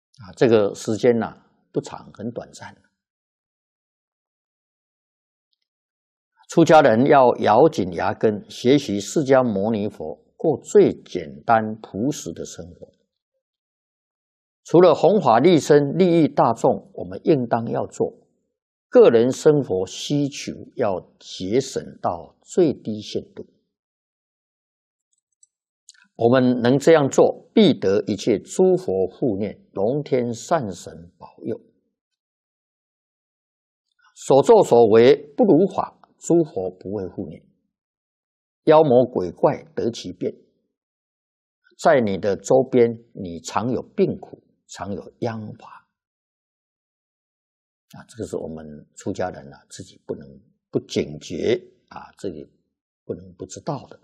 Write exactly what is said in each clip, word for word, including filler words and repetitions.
啊，这个时间呢、啊、不长，很短暂。出家人要咬紧牙根，学习释迦牟尼佛，过最简单朴实的生活。除了弘法利生、利益大众，我们应当要做。个人生活需求要节省到最低限度。我们能这样做，必得一切诸佛护念，龙天善神保佑。所作所为不如法，诸佛不会护念，妖魔鬼怪得其便。在你的周边，你常有病苦，常有殃罚。啊，这个是我们出家人啊自己不能不警觉啊，自己不能不知道的。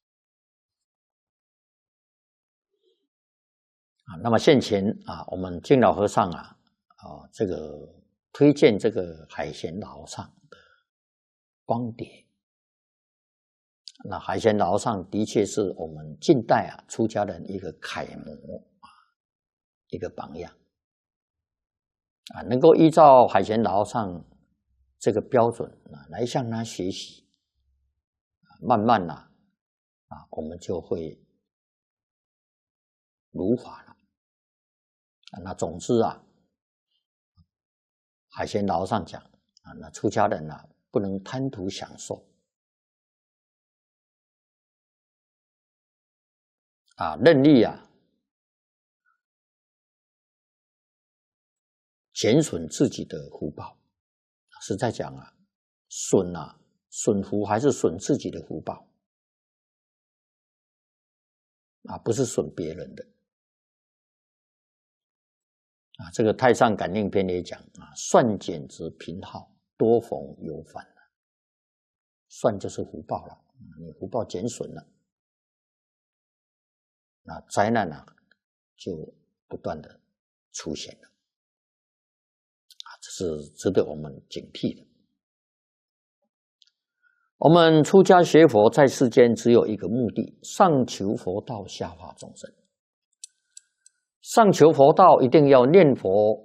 啊，那么现前啊，我们净老和尚啊，啊，这个推荐这个海贤老和尚的光碟。那海贤老和尚的确是我们近代啊出家人一个楷模啊，一个榜样啊，能够依照海贤老和尚这个标准啊来向他学习，慢慢呐啊，我们就会如法了。那总之啊，海贤老和尚讲啊，那出家人啊不能贪图享受啊，任力啊减损自己的福报。实在讲啊，损啊损福还是损自己的福报啊，不是损别人的。啊，这个《太上感应篇》也讲啊，算减之贫耗，多逢有反了。算就是福报了，你福报减损了，那灾难呢、啊、就不断的出现了。啊，这是值得我们警惕的。我们出家学佛，在世间只有一个目的：上求佛道，下化众生。上求佛道，一定要念佛，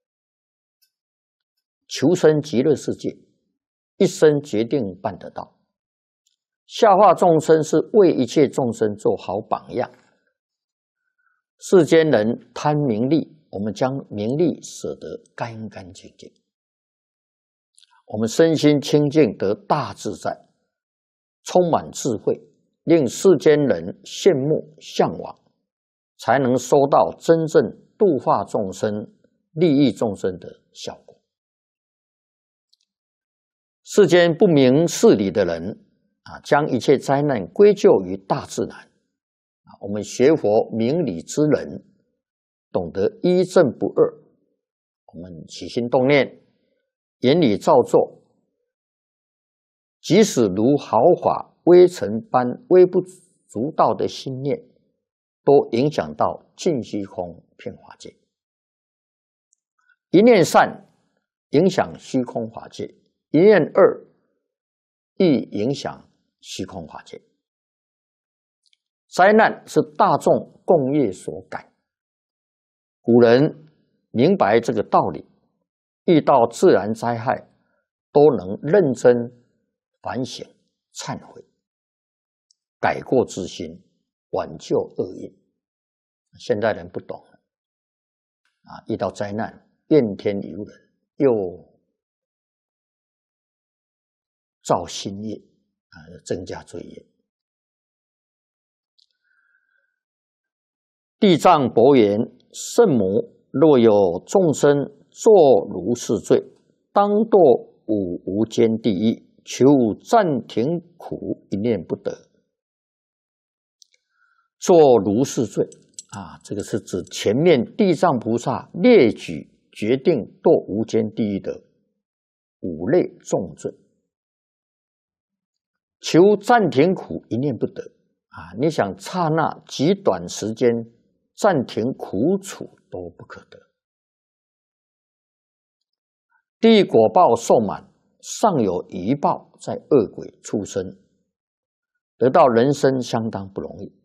求生极乐世界，一生决定办得到。下化众生是为一切众生做好榜样。世间人贪名利，我们将名利舍得干干净净，我们身心清净得大自在，充满智慧，令世间人羡慕向往，才能收到真正度化众生、利益众生的效果。世间不明事理的人啊，将一切灾难归咎于大自然。啊，我们学佛明理之人，懂得一正不二，我们起心动念、言语造作，即使如毫发微尘般微不足道的心念，都影响到尽虚空遍法界。一念善影响虚空法界，一念恶亦影响虚空法界。灾难是大众共业所感，古人明白这个道理，遇到自然灾害都能认真反省、忏悔，改过自新，挽救恶业。现代人不懂了啊，遇到灾难怨天尤人，又造新业啊，增加罪业。地藏伯言：圣母若有众生作如是罪，当堕五无间地狱，求暂停苦，一念不得。作如是罪啊，这个是指前面地藏菩萨列举决定堕无间地狱的五类重罪，求暂停苦，一念不得啊！你想刹那极短时间暂停苦楚都不可得。地狱果报受满，尚有余报在恶鬼畜生，得到人身相当不容易。